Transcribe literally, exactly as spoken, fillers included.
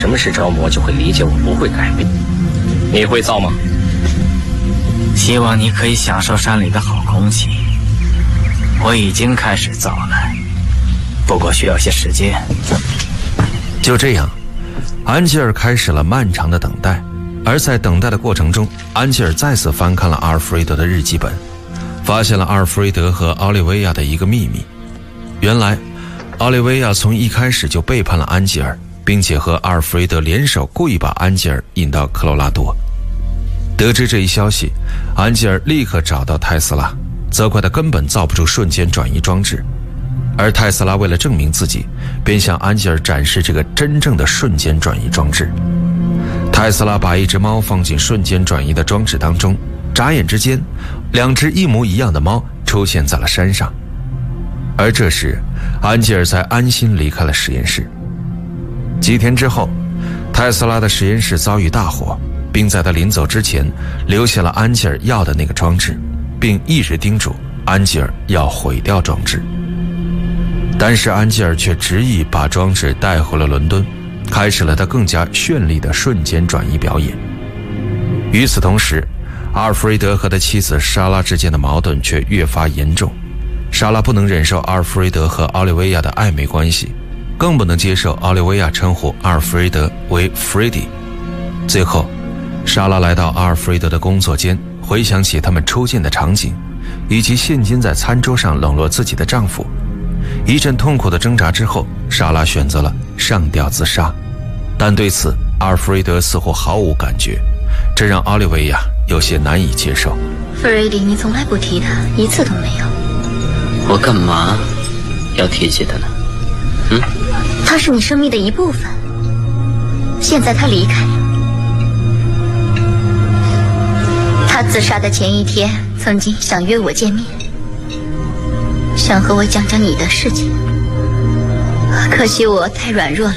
什么是着魔，就会理解我不会改变。你会造吗？ 希望你可以享受山里的好空气。我已经开始造了，不过需要些时间。 就这样，安吉尔开始了漫长的等待。而在等待的过程中，安吉尔再次翻看了阿尔弗雷德的日记本，发现了阿尔弗雷德和奥利维亚的一个秘密。原来奥利维亚从一开始就背叛了安吉尔，并且和阿尔弗雷德联手，故意把安吉尔引到科罗拉多。得知这一消息，安吉尔立刻找到泰斯拉，责怪他根本造不出瞬间转移装置。而泰斯拉为了证明自己，便向安吉尔展示这个真正的瞬间转移装置。泰斯拉把一只猫放进瞬间转移的装置当中，眨眼之间，两只一模一样的猫出现在了山上。而这时，安吉尔才安心离开了实验室。几天之后，泰斯拉的实验室遭遇大火，并在他临走之前留下了安吉尔要的那个装置，并一直叮嘱安吉尔要毁掉装置。但是安吉尔却执意把装置带回了伦敦，开始了他更加绚丽的瞬间转移表演。与此同时，阿尔弗雷德和他妻子莎拉之间的矛盾却越发严重。莎拉不能忍受阿尔弗雷德和奥利维亚的暧昧关系，更不能接受奥利维亚称呼阿尔弗雷德为 Freddy。 最后，莎拉来到阿尔弗雷德的工作间，回想起他们初见的场景，以及现今在餐桌上冷落自己的丈夫。一阵痛苦的挣扎之后，莎拉选择了上吊自杀，但对此阿尔弗雷德似乎毫无感觉，这让奥利维亚有些难以接受。 弗瑞迪，你从来不提他，一次都没有。 我干嘛要提起他呢？嗯， 他是你生命的一部分，现在他离开了。他自杀的前一天曾经想约我见面，想和我讲讲你的事情，可惜我太软弱了。